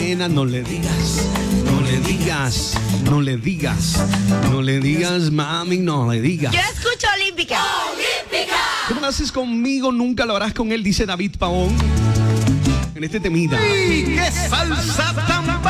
nena, no le digas, no le digas, no le digas, no le digas, mami, no le digas. Yo escucho Olímpica. Tú no lo haces conmigo, nunca lo harás con él, dice David Pavón en este temita. ¡Qué salsa tan